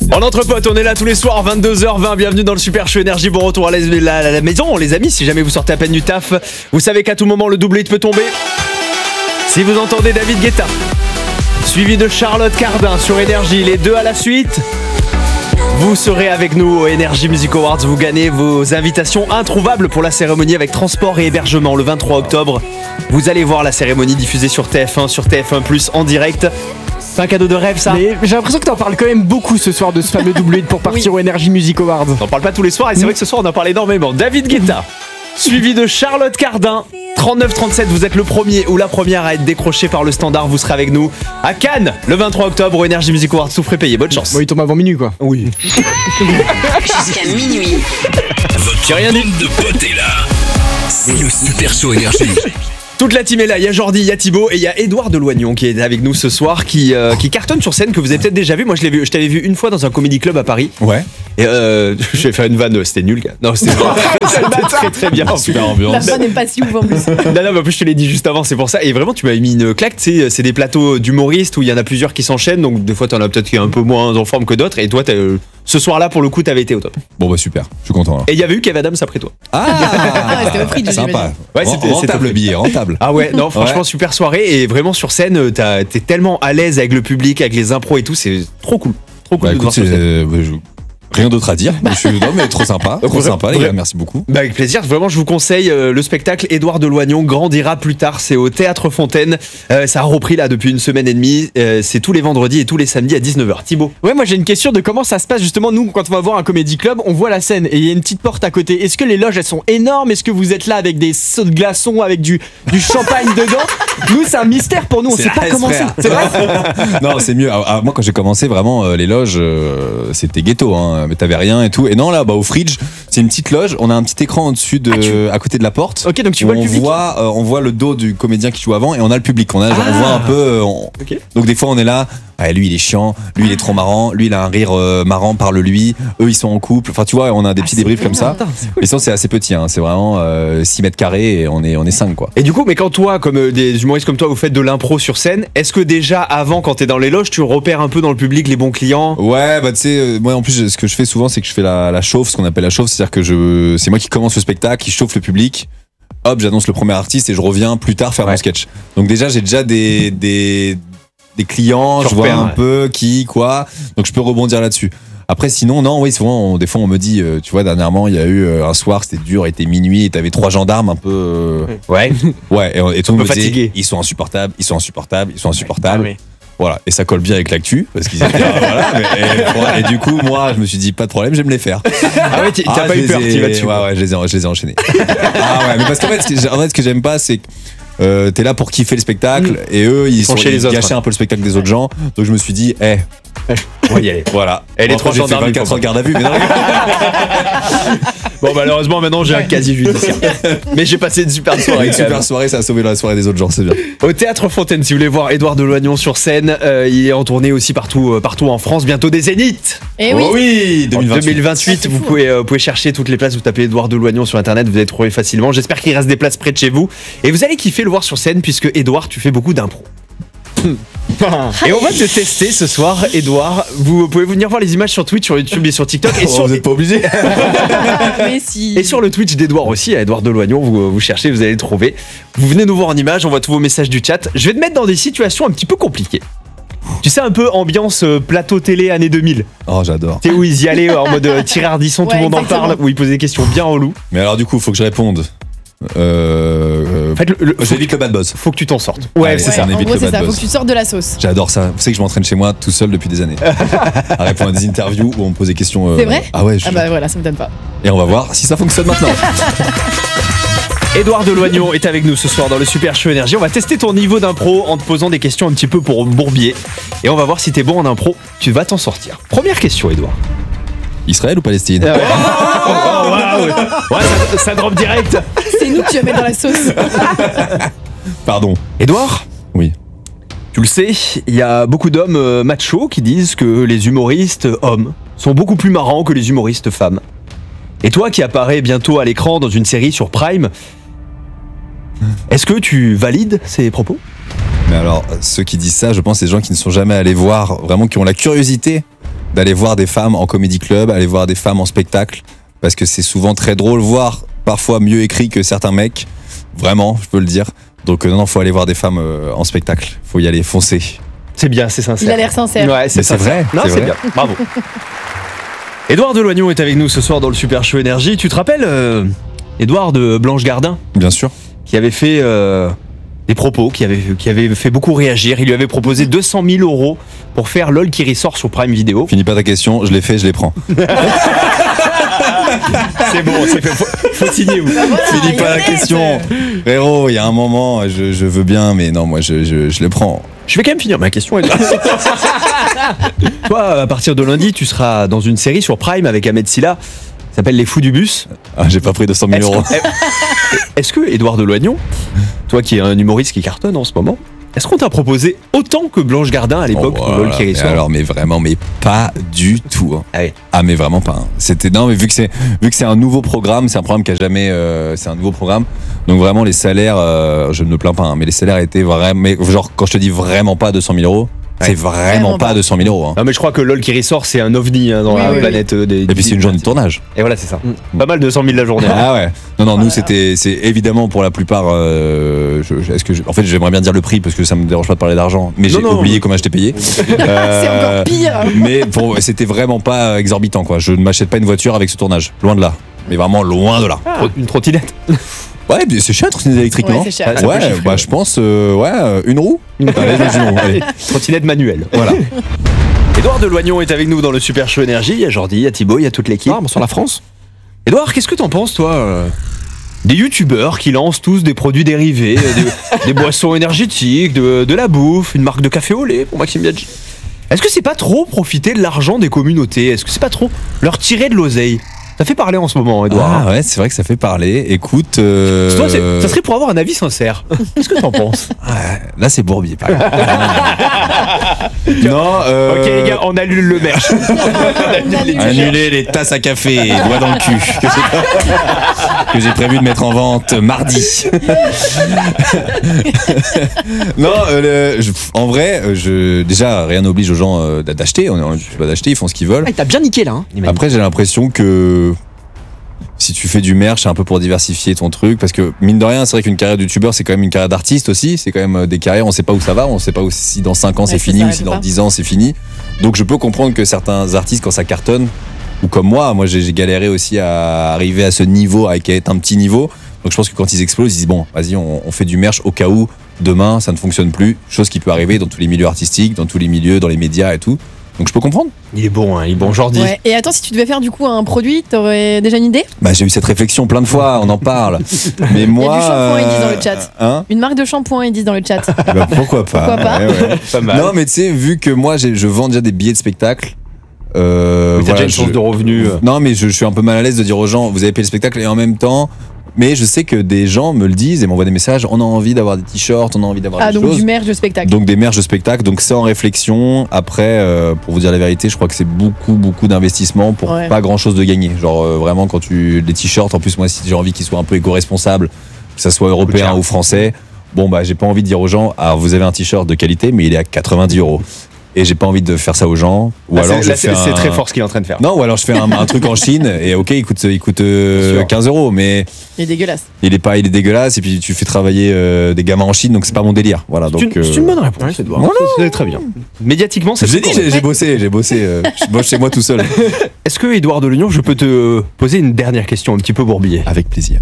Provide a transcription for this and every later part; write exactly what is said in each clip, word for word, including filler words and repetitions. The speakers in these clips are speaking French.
En entre potes, on est là tous les soirs, vingt-deux heures vingt. Bienvenue dans le Super Show Énergie. Bon retour à la, la, la, la maison, les amis. Si jamais vous sortez à peine du taf, vous savez qu'à tout moment, le double hit peut tomber. Si vous entendez David Guetta, suivi de Charlotte Cardin sur Énergie, les deux à la suite, vous serez avec nous au Energy Music Awards. Vous gagnez vos invitations introuvables pour la cérémonie avec transport et hébergement le vingt-trois octobre. Vous allez voir la cérémonie diffusée sur T F un, sur T F un plus, en direct. C'est un cadeau de rêve, ça. Mais j'ai l'impression que t'en parles quand même beaucoup ce soir de ce fameux double hit pour partir oui. au Energy Music Awards. On n'en parle pas tous les soirs et c'est mmh. vrai que ce soir on en parle énormément. David Guetta, suivi de Charlotte Cardin. trente-neuf trente-sept, vous êtes le premier ou la première à être décroché par le standard. Vous serez avec nous à Cannes le vingt-trois octobre au Energy Music Awards. Souffrez payer, bonne chance. Bon, il tombe avant minuit, quoi. Oui. Jusqu'à minuit. J'ai rien dit. De potes est là. C'est le Super Show Énergie. Toute la team est là, il y a Jordi, il y a Thibaut et il y a Édouard Deloignon qui est avec nous ce soir, qui, euh, qui cartonne sur scène, que vous avez peut-être déjà vu. Moi je l'ai vu, je t'avais vu une fois dans un comedy club à Paris. Ouais. Et euh, je vais faire une vanne, c'était nul, gars. Non, c'était c'était très très bien. Super ambiance. La vanne n'est pas si ouf en plus. Non, non, mais en plus je te l'ai dit juste avant, c'est pour ça. Et vraiment, tu m'avais mis une claque, tu sais, c'est des plateaux d'humoristes où il y en a plusieurs qui s'enchaînent, donc des fois t'en as peut-être qui est un peu moins en forme que d'autres. Et toi, t'as, euh, ce soir-là, pour le coup, t'avais été au top. Bon bah super, je suis content. Là. Et il y avait eu Kev Adams après toi. Ah, ah c'était au prix de sympa. Ouais, c'était rentable le billet, rentable. Ah ouais, non, franchement ouais. super soirée et vraiment sur scène, t'as, t'es tellement à l'aise avec le public, avec les impros et tout, c'est trop cool, trop cool. Bah, écoute, c'est, euh, je... rien d'autre à dire. Je suis non mais trop sympa, trop sympa les gars, merci beaucoup. Bah avec plaisir. Vraiment, je vous conseille euh, le spectacle Édouard Deloignon grandira plus tard. C'est au Théâtre Fontaine. Euh, ça a repris là depuis une semaine et demie. Euh, c'est tous les vendredis et tous les samedis à dix-neuf heures. Thibaut. Ouais, moi j'ai une question de comment ça se passe justement. Nous, quand on va voir un comédie club, on voit la scène et il y a une petite porte à côté. Est-ce que les loges elles sont énormes? Est-ce que vous êtes là avec des seaux de glaçons, avec du, du champagne dedans? Nous, c'est un mystère pour nous. On c'est sait pas comment c'est. C'est vrai? Non, c'est mieux. Ah, moi, quand j'ai commencé, vraiment, euh, les loges, euh, c'était ghetto. Hein, mais t'avais rien et tout. Et non, là, bah, au Fridge, c'est une petite loge. On a un petit écran au-dessus de, ah, tu... à côté de la porte. Ok, donc tu vois le public. On voit, euh, on voit le dos du comédien qui joue avant et on a le public. On a, genre, ah. on voit un peu. Euh, on... Okay. Donc des fois, on est là. Ah, lui, il est chiant. Lui, il est trop marrant. Lui, il a un rire euh, marrant. Parle-lui. Eux, ils sont en couple. Enfin, tu vois, on a des petits ah, débriefs comme ça. Attends, c'est cool. Et sinon, c'est assez petit. Hein. C'est vraiment euh, six mètres carrés et on est, on est cinq, quoi. Et du coup, mais quand toi, comme euh, des humoristes comme toi, vous faites de l'impro sur scène, est-ce que déjà avant, quand t'es dans les loges, tu repères un peu dans le public les bons clients? Ouais, bah tu sais, euh, moi en plus, ce que je fais souvent, c'est que je fais la, la chauffe, ce qu'on appelle la chauffe, c'est-à-dire que je, c'est moi qui commence le spectacle, qui chauffe le public. Hop, j'annonce le premier artiste et je reviens plus tard faire ouais. mon sketch. Donc déjà, j'ai déjà des des des clients, je, je vois repère, un ouais. peu qui quoi, donc je peux rebondir là-dessus. Après, sinon, non, oui, souvent, on, des fois, on me dit, euh, tu vois, dernièrement, il y a eu euh, un soir, c'était dur, il était minuit, et t'avais trois gendarmes un peu. Euh, ouais. Ouais, et, et tout le monde me disait, ils sont insupportables, ils sont insupportables, ils sont insupportables. Ouais, ah, oui. Voilà, et ça colle bien avec l'actu, parce qu'ils étaient. voilà, mais, et, et, et du coup, moi, je me suis dit, pas de problème, j'aime les faire. Ah ouais, t'as ah, pas eu peur, ai, tu vas dessus. Ouais, ouais, je les ai, je les ai enchaînés. Ah ouais, mais parce qu'en fait, ce que, en fait, ce que j'aime pas, c'est que. Euh, t'es là pour kiffer le spectacle mmh. et eux ils, ils sont chez les autres, gâcher un peu le spectacle des autres gens, donc je me suis dit eh hey, on va y aller. Voilà. Et les trois gendarmes vingt-quatre heures de garde à vue mais non. Bon malheureusement maintenant j'ai un quasi judiciaire. Mais j'ai passé une super soirée. Une super soirée, ça a sauvé la soirée des autres gens, c'est bien. Au Théâtre Fontaine, si vous voulez voir Édouard Deloignon sur scène, euh, il est en tournée aussi partout, euh, partout en France, bientôt des Zéniths. Et oui. Oh oui, deux mille vingt-huit. deux mille vingt-huit, vous pouvez, euh, vous pouvez chercher toutes les places, vous tapez Édouard Deloignon sur internet, vous allez trouver facilement. J'espère qu'il reste des places près de chez vous et vous allez kiffer le voir sur scène puisque Édouard, tu fais beaucoup d'impro. Et on va te tester ce soir, Édouard. Vous pouvez venir voir les images sur Twitch, sur YouTube et sur TikTok. Et oh, sur... Vous n'êtes pas obligé. Mais si. Et sur le Twitch d'Édouard aussi, à Édouard Deloignon, vous, vous cherchez, vous allez le trouver. Vous venez nous voir en images, on voit tous vos messages du chat. Je vais te mettre dans des situations un petit peu compliquées. Tu sais, un peu ambiance euh, plateau télé années deux mille. Oh, j'adore. Tu sais, où ils y allaient euh, en mode euh, Thierry Ardisson, ouais, tout le monde exactement. En parle, où ils posaient des questions bien relou. Mais alors, du coup, il faut que je réponde. Euh, en fait, le, le, j'évite le bad buzz. Faut que tu t'en sortes. Ouais, Allez, c'est ouais, ça. En gros, c'est ça. Faut que tu sortes de la sauce. J'adore ça. Vous savez que je m'entraîne chez moi tout seul depuis des années. À répondre à des interviews où on me pose des questions. Euh, c'est vrai? Ah ouais. Je... Ah bah voilà, ça me donne pas. Et on va voir si ça fonctionne maintenant. Édouard Deloignon est avec nous ce soir dans le Super Show Énergie. On va tester ton niveau d'impro en te posant des questions un petit peu pour bourbier. Et on va voir si t'es bon en impro. Tu vas t'en sortir. Première question, Édouard. Israël ou Palestine? Ah ouais. Oh, oh, wow. Ouais, ça, ça drop direct. C'est nous que tu vas mettre dans la sauce. Pardon. Édouard? Oui. Tu le sais, il y a beaucoup d'hommes euh, machos qui disent que les humoristes hommes sont beaucoup plus marrants que les humoristes femmes. Et toi qui apparais bientôt à l'écran dans une série sur Prime, est-ce que tu valides ces propos? Mais alors, ceux qui disent ça, je pense, c'est des gens qui ne sont jamais allés voir, vraiment qui ont la curiosité d'aller voir des femmes en comédie club, aller voir des femmes en spectacle, parce que c'est souvent très drôle, voire parfois mieux écrit que certains mecs. Vraiment, je peux le dire. Donc euh, non, non, faut aller voir des femmes euh, en spectacle. Faut y aller, foncer. C'est bien, c'est sincère. Il a l'air sincère. Ouais, c'est Mais c'est sincère. vrai, Non, c'est c'est vrai. bien. Bravo. Édouard Deloignon est avec nous ce soir dans le Super Show Énergie. Tu te rappelles, euh, Édouard de Blanche Gardin, Bien sûr. qui avait fait euh, des propos, qui avait, qui avait fait beaucoup réagir. Il lui avait proposé deux cent mille euros pour faire LOL qui ressort sur Prime Video. Finis pas ta question, je l'ai fait, je les prends. C'est bon, c'est fait. Faut, faut signer, vous. Voilà, Finis pas la honnête. question. Frérot, il y a un moment, je, je veux bien, mais non, moi je, je, je le prends. Je vais quand même finir ma question, Édouard. Toi, à partir de lundi, tu seras dans une série sur Prime avec Ahmed Silla. Ça s'appelle Les Fous du Bus. Ah, j'ai pas pris deux cent mille Est-ce euros. que, est-ce que Édouard Deloignon, toi qui es un humoriste qui cartonne en ce moment, est-ce qu'on t'a proposé autant que Blanche Gardin à l'époque Oh, pour LOL voilà. qui Mais ressort? alors, mais vraiment, mais pas du tout. hein. Ah oui. Ah, mais vraiment pas. hein. C'était non, mais vu que c'est vu que c'est un nouveau programme, c'est un programme qui a jamais, euh, c'est un nouveau programme. Donc vraiment, les salaires, euh, je ne me plains pas, hein, mais les salaires étaient vraiment, mais genre quand je te dis vraiment pas deux cent mille euros, c'est vraiment, Vraiment pas pas. deux cent mille euros. hein. Non mais je crois que LOL qui ressort c'est un ovni hein, dans Oui, la oui, planète euh, des. Et puis c'est une journée de tournage. Et voilà c'est ça. Pas mal deux cent mille la journée. hein. Ah ouais. Non non, nous c'était, c'est évidemment pour la plupart. euh, je- je- est-ce que je- en fait j'aimerais bien dire le prix parce que ça me dérange pas de parler d'argent, mais j'ai non, oublié mais- comment je t'ai payé. C'est Euh, encore pire. Mais pour, c'était vraiment pas exorbitant quoi. Je ne m'achète pas une voiture avec ce tournage, loin de là. Mais vraiment loin de là. Tro- Une trottinette. Ouais, mais c'est cher, trottinette électrique, Ouais, non c'est cher. Ah, ça peut Ouais, chiffrer, bah ouais. je pense, euh, ouais, euh, une roue. Allez, vas-y, une roue, allez. Trottinette manuelle. Voilà. Édouard Deloignon est avec nous dans le Super Show Énergie. Il y a Jordi, il y a Thibaut, il y a toute l'équipe. Ah, bonsoir la France. Édouard, qu'est-ce que t'en penses toi euh, des youtubeurs qui lancent tous des produits dérivés, euh, des, des boissons énergétiques, de, de la bouffe, une marque de café au lait pour Maxime Biaggi. Est-ce que c'est pas trop profiter de l'argent des communautés? Est-ce que c'est pas trop leur tirer de l'oseille? Ça fait parler en ce moment, Édouard. Ah ouais, c'est vrai que ça fait parler. Écoute, euh, Toi, c'est- ça serait pour avoir un avis sincère. Qu'est-ce que t'en penses? ouais, là c'est Bourbier, par exemple. Non, euh, Ok les gars, on annule le merch. annuler les tasses à café, doigts dans le cul, que j'ai- que j'ai prévu de mettre en vente mardi. Non, euh, le- je- en vrai, euh, je, déjà rien n'oblige aux gens euh, d'acheter. On on- je sais pas d'acheter, ils font ce qu'ils veulent. Ah, il t'a bien niqué là. Hein. Après, j'ai l'impression que si tu fais du merch, c'est un peu pour diversifier ton truc. Parce que, mine de rien, c'est vrai qu'une carrière de youtubeur, c'est quand même une carrière d'artiste aussi. C'est quand même euh, des carrières, on sait pas où ça va. On sait pas où- si dans cinq ans c'est Ouais, ça fini ou s'arrête si dans pas. dix ans c'est fini. Donc, je peux comprendre que certains artistes, quand ça cartonne, ou comme moi, moi j'ai j'ai galéré aussi à arriver à ce niveau, à être un petit niveau. Donc, je pense que quand ils explosent, ils disent bon, vas-y, on, on fait du merch au cas où demain ça ne fonctionne plus. Chose qui peut arriver dans tous les milieux artistiques, dans tous les milieux, dans les médias et tout. Donc, je peux comprendre. Il est bon, hein, il est bon, Jordi. Ouais. Et attends, si tu devais faire du coup un produit, t'aurais déjà une idée? Bah, j'ai eu cette réflexion plein de fois, on en parle. Mais moi. shampoing, ils disent dans le chat. Hein Une marque de shampoing, ils disent dans le chat. Bah, pourquoi pas. Pourquoi pas. Ouais, ouais. Pas mal. Non, mais tu sais, vu que moi, j'ai- je vends déjà des billets de spectacle. Euh, Mais t'as voilà, déjà une source je- de revenus. euh. Non, mais je, je suis un peu mal à l'aise de dire aux gens, vous avez payé le spectacle et en même temps. Mais je sais que des gens me le disent et m'envoient des messages. On a envie d'avoir des t-shirts, on a envie d'avoir Ah, des donc choses. du merch de spectacle. Donc des merges de spectacle, donc c'est en réflexion. Après, euh, pour vous dire la vérité, je crois que c'est beaucoup, beaucoup d'investissement pour Ouais. pas grand chose de gagner. Genre euh, vraiment quand tu les t-shirts, en plus moi si j'ai envie qu'ils soient un peu éco-responsables, que ça soit européen cher. ou français, bon bah j'ai pas envie de dire aux gens, alors vous avez un t-shirt de qualité mais il est à quatre-vingt-dix euros. Et j'ai pas envie de faire ça aux gens. Ou Là, alors c'est- je là, fais c'est c'est un- très fort ce qu'il est en train de faire. Non, ou alors je fais un, un truc en Chine et ok il coûte, il coûte euh, Bien sûr. quinze euros mais Il est dégueulasse. il est pas, il est dégueulasse et puis tu fais travailler euh, des gamins en Chine donc c'est pas mon délire. Voilà C'est donc. une, c'est euh, une bonne réponse, Edouard. voilà. C'est c'est très bien. Médiatiquement, c'est Je l'ai dit, j'ai j'ai bossé, j'ai bossé. euh, je bosse chez moi tout seul. Est-ce que, Édouard Deloignon, je peux te poser une dernière question un petit peu bourbier? Avec plaisir.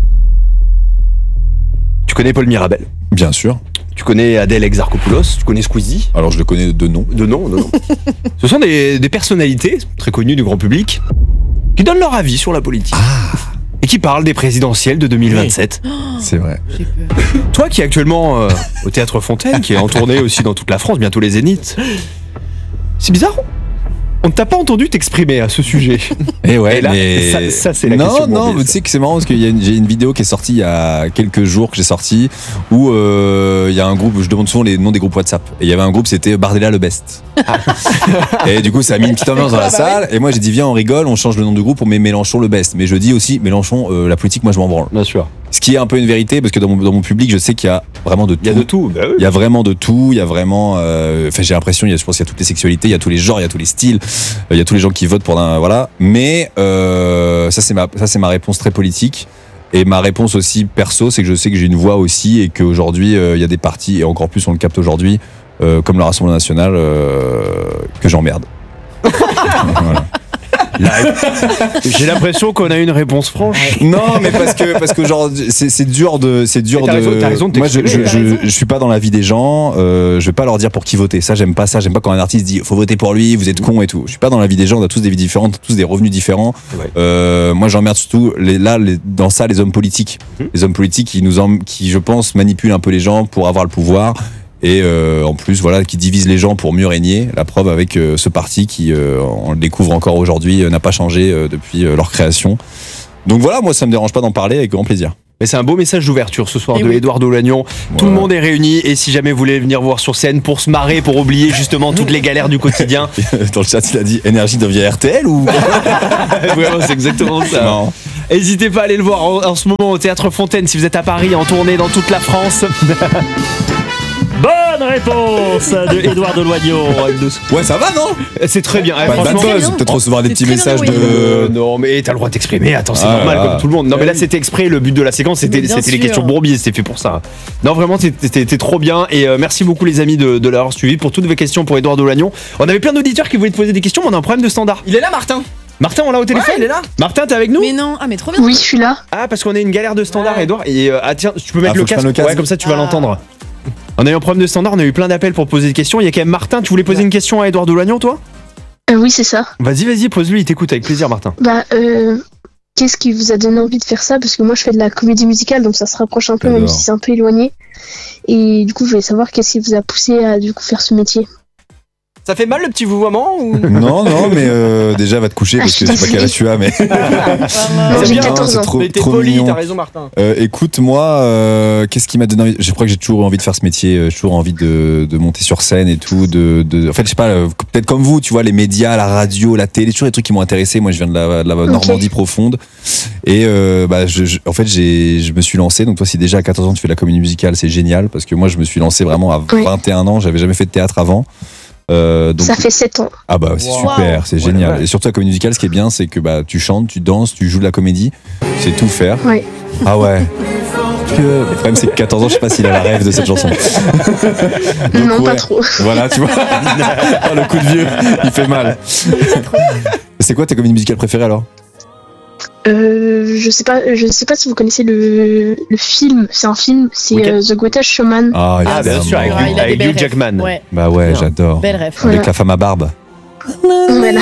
Tu connais Paul Mirabel, Bien sûr. tu connais Adèle Exarchopoulos, tu connais Squeezie. Alors je le connais de nom. De nom, de nom. Ce sont des, des personnalités très connues du grand public qui donnent leur avis sur la politique. Et qui parlent des présidentielles de deux mille vingt-sept. C'est vrai. J'ai peur. Toi qui es actuellement euh, au Théâtre Fontaine, qui est en tournée aussi dans toute la France, bientôt les Zéniths. C'est bizarre. On ne t'a pas entendu t'exprimer à ce sujet. Et ouais, Et là, mais ça- ça, c'est la non, question non, bourbier, tu sais que c'est marrant parce qu'il y a une, j'ai une vidéo qui est sortie il y a quelques jours que j'ai sortie où euh, il y a un groupe, je demande souvent les noms des groupes WhatsApp. Et il y avait un groupe, c'était Bardella le Best. Et du coup, ça a mis une petite ambiance dans la salle. Et moi, j'ai dit viens, on rigole, on change le nom du groupe, on met Mélenchon le Best. Mais je dis aussi Mélenchon, euh, la politique, moi, je m'en branle. Bien sûr. Ce qui est un peu une vérité parce que dans mon, dans mon public, je sais qu'il y a vraiment de tout. Il y a de tout. Bah oui. Il y a vraiment de tout, il y a vraiment. euh, Enfin, j'ai l'impression, il y a, je pense qu'il y a toutes les sexualités, il y a tous les genres, il y a tous les styles. Il y a tous les gens qui votent pour un, voilà. Mais euh, ça c'est ma ça c'est ma réponse très politique. Et ma réponse aussi perso, c'est que je sais que j'ai une voix aussi et qu'aujourd'hui il euh, y a des partis et encore plus on le capte aujourd'hui, euh, comme le Rassemblement National, euh, que j'emmerde. Voilà. La ré- J'ai l'impression qu'on a une réponse franche. Non, mais parce que parce que genre c'est c'est dur de c'est dur Mais t'as de. raison- t'as raison de Moi, je, t'exprimer, je, t'as raison. je, je suis pas dans la vie des gens. Euh, je vais pas leur dire pour qui voter. Ça, j'aime pas ça. J'aime pas quand un artiste dit faut voter pour lui. Vous êtes con et tout. Je suis pas dans la vie des gens. On a tous des vies différentes, tous des revenus différents. Ouais. Euh, moi, j'emmerde surtout les, là les, dans ça les hommes politiques. Mhm. Les hommes politiques qui nous em- qui je pense manipulent un peu les gens pour avoir le pouvoir. Et euh, en plus, voilà, qui divise les gens pour mieux régner. La preuve avec euh, ce parti qui, euh, on le découvre encore aujourd'hui, euh, n'a pas changé euh, depuis euh, leur création. Donc voilà, moi ça me dérange pas d'en parler avec grand plaisir. Mais c'est un beau message d'ouverture ce soir Et de oui. Édouard Lagnon. Tout le Voilà. monde est réuni et si jamais vous voulez venir voir sur scène pour se marrer, pour oublier justement toutes les galères du quotidien. Dans le chat, il a dit énergie devient R T L ou Vraiment, c'est exactement ça. non. N'hésitez pas à aller le voir en, en ce moment au Théâtre Fontaine si vous êtes à Paris, en tournée dans toute la France. Bonne réponse de Édouard Deloignon. Ouais, ça va, non? C'est très bien. Eh, Pas de bad franchement, buzz, peut-être recevoir des C'est petits très messages bien, oui. Euh, de. non mais t'as le droit de t'exprimer, attends c'est Ah normal là là. comme tout le monde. Non mais là c'était exprès, le but de la séquence c'était Mais bien c'était les sûr. questions bourbiers, c'était fait pour ça. Non vraiment t'es- t'es t'es trop bien et euh, merci beaucoup les amis de, de l'avoir suivi pour toutes vos questions pour Édouard Lagnon. On avait plein d'auditeurs qui voulaient te poser des questions mais on a un problème de standard. Il est là, Martin. Martin on l'a au téléphone Ouais, il est là. Martin t'es avec nous? Mais non, ah mais trop bien. Oui, je suis là. Ah parce qu'on a une galère de standard Édouard et euh, ah tiens tu peux mettre Ah, le faut que je casque, prenne le casque. ouais comme ça tu vas Ah. l'entendre. On a eu un problème de standard, on a eu plein d'appels pour poser des questions. Il y a quand même Martin, tu voulais poser une question à Édouard Lagnon toi? Euh, oui, c'est ça. Vas-y vas-y pose-lui, il t'écoute avec plaisir Martin. Bah, euh, qu'est-ce qui vous a donné envie de faire ça? Parce que moi, je fais de la comédie musicale, donc ça se rapproche un peu, même J'adore. si c'est un peu éloigné. Et du coup, je voulais savoir qu'est-ce qui vous a poussé à du coup faire ce métier. Ça fait mal le petit vouvoiement ou Non, non, mais euh, déjà va te coucher parce que je sais pas quel âge tu as, mais. Non, c'est j'ai bien, quatorze c'est ans. trop, Mais t'es trop poli, mignon. t'as raison, Martin. Euh, écoute, moi, euh, qu'est-ce qui m'a donné envie? Je crois que j'ai toujours eu envie de faire ce métier. euh, J'ai toujours envie de, de monter sur scène et tout. De, de, en fait, je sais pas, euh, peut-être comme vous, tu vois, les médias, la radio, la télé, toujours des trucs qui m'ont intéressé. Moi, je viens de la, de la Normandie profonde. Et euh, bah, je, je- en fait, j'ai, je me suis lancé. Donc, toi, si déjà à quatorze ans, tu fais de la comédie musicale, c'est génial. Parce que moi, je me suis lancé vraiment à Oui. vingt et un ans. J'avais jamais fait de théâtre avant. Euh, donc, Ça fait sept ans. ah bah c'est Wow. super, c'est Ouais, génial. ouais. Et surtout la comédie musicale, ce qui est bien, c'est que bah tu chantes, tu danses, tu joues de la comédie, c'est tout faire. Ouais. Ah ouais. Que... Le problème c'est que quatorze ans, je sais pas s'il a la rêve de cette chanson. Donc, non, pas ouais. trop. Voilà, tu vois. Oh, le coup de vieux, il fait mal. C'est quoi ta comédie musicale préférée alors? Euh, je sais pas, je sais pas si vous connaissez le, le film. C'est un film, c'est Ok. euh, The Greatest Showman. Ah, Ah, bien sûr, avec, Ah, il a avec des Hugh belles Jackman. refs. Ouais, Bah ouais, Bien. j'adore. belle ref. Avec Voilà. la femme à barbe. Voilà.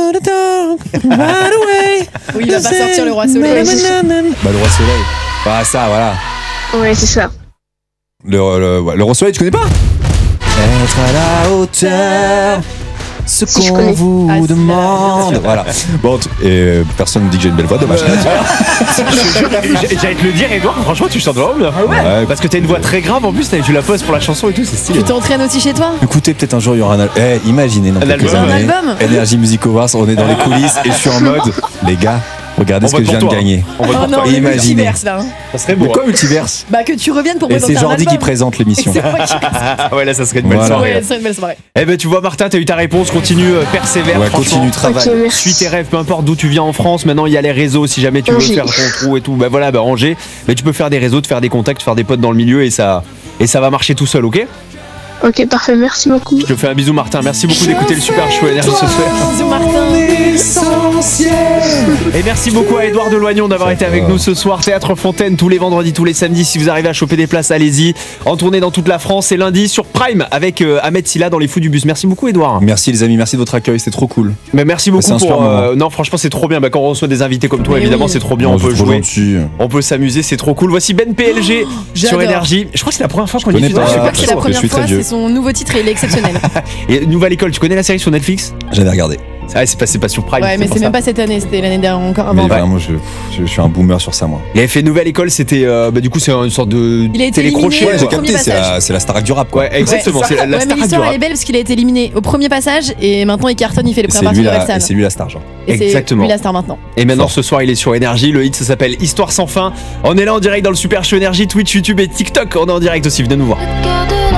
Oui, il va pas sortir le roi soleil. Bah le roi soleil. Bah ça, voilà. Ouais, c'est ça. Le, le, ouais, le roi soleil, tu connais pas? Être à la hauteur, ce Si, je qu'on connais. vous Ah, si, bien demande. sûr. Voilà. Bon, tu- et euh, personne ne dit que j'ai une belle voix, dommage. J'allais te le dire Édouard, franchement tu chantes vraiment bien. Ouais. Parce que t'as une voix très grave en plus, t'as- tu la poses pour la chanson et tout, c'est stylé. Tu t'entraînes aussi chez toi? Écoutez, peut-être un jour il y aura un album. Eh, imaginez dans Un quelques album. Un années. album? Energy Music Awards, on est dans les coulisses et je suis en mode, les gars, regardez On ce que vote je viens pour de toi, gagner. On va Oh pour non, toi. le Imaginez. multiverse là. hein. Ça serait Mais beau. quoi, multiverse? Bah que tu reviennes pour Et présenter c'est un Jordi qui album. présente l'émission. C'est moi qui Ah ouais là ça serait une belle Voilà. soirée. Ouais, c'est une belle soirée. Eh ben tu vois Martin, t'as eu ta réponse, continue, euh, persévère. Ouais, franchement. continue, travail. Ok, merci. Suis tes rêves, peu importe d'où tu viens en France. Maintenant, il y a les réseaux. Si jamais tu veux Angers. faire ton trou et tout, bah voilà, bah Angers. Mais tu peux faire des réseaux, te faire des contacts, faire des potes dans le milieu et ça, et ça va marcher tout seul, ok? Ok, parfait, merci beaucoup. Je te fais un bisou, Martin. Merci beaucoup d'écouter le Super Show Énergie ce soir. Bisous Martin. Et merci beaucoup à Édouard Lagnon d'avoir été avec nous ce soir. Théâtre Fontaine tous les vendredis, tous les samedis. Si vous arrivez à choper des places, allez-y. En tournée dans toute la France. Et lundi sur Prime avec euh, Ahmed Silla dans les Fous du Bus. Merci beaucoup, Édouard. Merci les amis, merci de votre accueil, c'était trop cool. Mais merci C'est beaucoup un super pour. euh, moment. non, franchement, c'est trop bien. Bah, quand on reçoit des invités comme toi, Mais évidemment, oui. c'est trop bien. Oh, on peut c'est trop jouer. gentil. On peut s'amuser, c'est trop cool. Voici Ben P L G sur J'adore. Énergie. Je crois que c'est la première fois qu'on connais diffuse. pas. Je Ouais, crois que c'est la je première suis très fois, vieux. c'est son nouveau titre et il est exceptionnel. Et Nouvelle École, tu connais la série sur Netflix? J'avais regardé. Ah, c'est pas, c'est pas sur Prime. Ouais, mais pour c'est ça. même pas cette année, c'était l'année dernière encore Mais avant. vraiment, je, je, je suis un boomer sur ça, moi. Il avait fait Nouvelle École, c'était. euh, bah, du coup, c'est une sorte de Il a été télécrochet. éliminé Ouais, au j'ai quoi. premier capté, c'est passage. la, c'est la Starac du rap, quoi. Ouais, exactement. Ouais, c'est la, la ouais, mais Starac du l'histoire rap. elle est belle parce qu'il a été éliminé au premier passage et maintenant il cartonne, il fait les Et c'est premières lui, parties de la, et Orelsan. c'est lui la star, genre. Et c'est Exactement. lui la star maintenant. Et maintenant, Fort. ce soir, il est sur Énergie. Le hit, ça s'appelle Histoire sans fin. On est là en direct dans le Super Show Énergie, Twitch, YouTube et TikTok. On est en direct aussi. Venez nous voir.